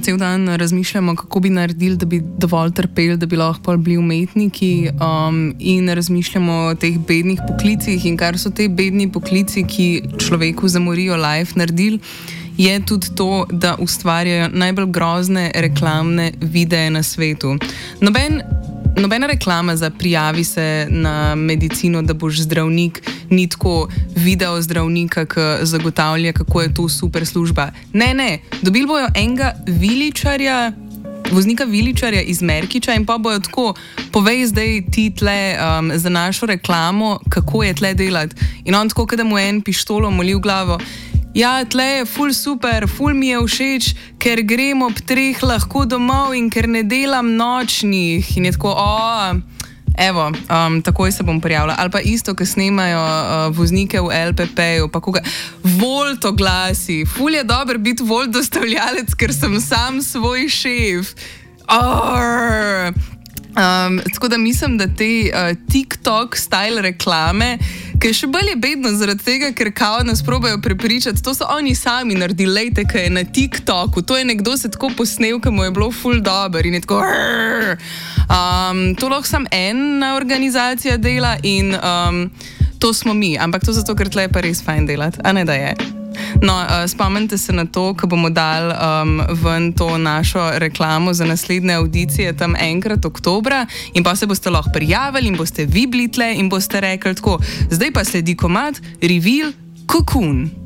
cel dan razmišljamo, kako bi naredili, da bi dovolj trpeli, da bi lahko bili umetniki, in razmišljamo o teh bednih poklicih in kar so te bedni poklici, ki človeku zamorijo life, naredili, je tudi to, da ustvarjajo najbolj grozne reklamne videe na svetu. Nobena reklama za prijavi se na medicino, da boš zdravnik, ni tako video zdravnika, ki zagotavlja, kako je to super služba. Ne, dobili bojo enega viličarja, voznika viličarja iz Merkiča in pa bojo tako, povej zdaj ti tle za našo reklamo, kako je tle delati. In on tako, kada mu en pištolo moli v glavo. Ja, tle je ful super, ful mi je všeč, ker grem ob 3 lahko domov in ker ne delam nočnih. In je tako, evo, takoj se bom prijavila. Ali pa isto, ko snemajo voznike v LPP-ju, pa koga. Volt oglasi. Ful je dober biti volt dostavljalec, ker sem sam svoj šef. Tako da mislim, da te TikTok style reklame, ki še bolj je bedno zaradi tega, ker kao nas probajo prepričati, to so oni sami naredili, lejte, kaj je na TikToku, to je nekdo se tako posnel, ki mu je bilo ful dober in je tako to lahko samo ena organizacija dela in to smo mi, ampak to zato, ker tle je pa res fajn delati, a ne da je. No, spomnite se na to, ko bomo dali ven to našo reklamo za naslednje audicije tam enkrat oktobra in pa se boste lahko prijavili in boste vi bili tle in boste rekli tako, zdaj pa sledi komad Reveal Cocoon.